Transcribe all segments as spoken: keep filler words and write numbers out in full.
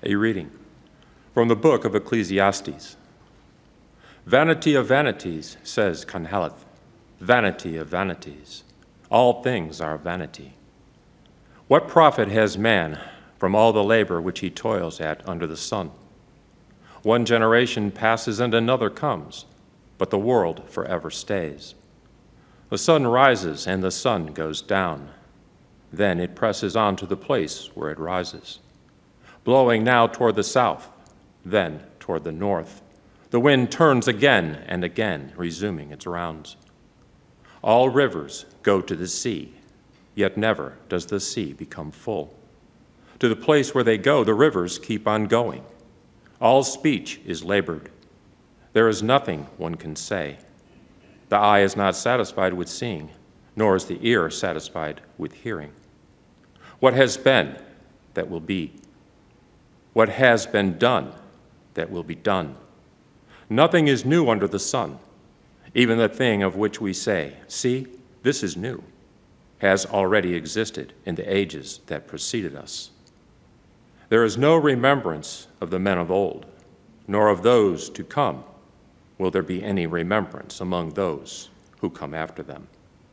A reading from the book of Ecclesiastes. Vanity of vanities, says Koheleth, vanity of vanities. All things are vanity. What profit has man from all the labor which he toils at under the sun? One generation passes and another comes, but the world forever stays. The sun rises and the sun goes down. Then it presses on to the place where it rises, blowing now toward the south, then toward the north. The wind turns again and again, resuming its rounds. All rivers go to the sea, yet never does the sea become full. To the place where they go, the rivers keep on going. All speech is labored. There is nothing one can say. The eye is not satisfied with seeing, nor is the ear satisfied with hearing. What has been, that will be. What has been done, that will be done. Nothing is new under the sun. Even the thing of which we say, see, this is new, has already existed in the ages that preceded us. There is no remembrance of the men of old, nor of those to come will there be any remembrance among those who come after them.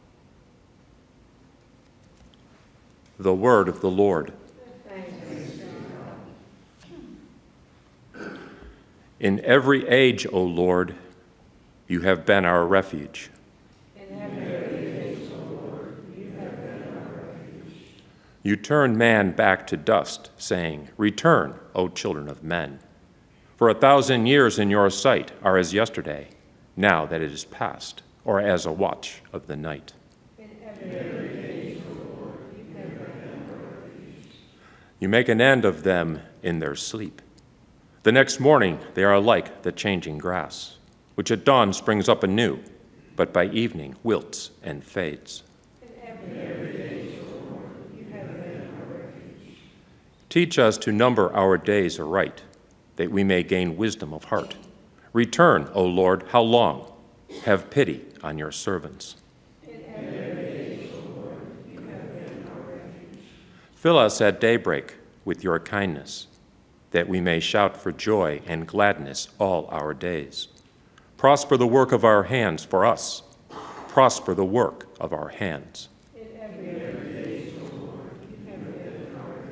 The word of the Lord. In every age, O Lord, you have been our refuge. In every age, O Lord, you have been our refuge. You turn man back to dust, saying, return, O children of men. For a thousand years in your sight are as yesterday, now that it is past, or as a watch of the night. In every age, O Lord, you have been our refuge. You make an end of them in their sleep. The next morning they are like the changing grass, which at dawn springs up anew, but by evening wilts and fades. In every age, O Lord, you have been our refuge. Teach us to number our days aright, that we may gain wisdom of heart. Return, O Lord, how long? Have pity on your servants. In every age, O Lord, you have been our refuge. Fill us at daybreak with your kindness, that we may shout for joy and gladness all our days. Prosper the work of our hands for us. Prosper the work of our hands.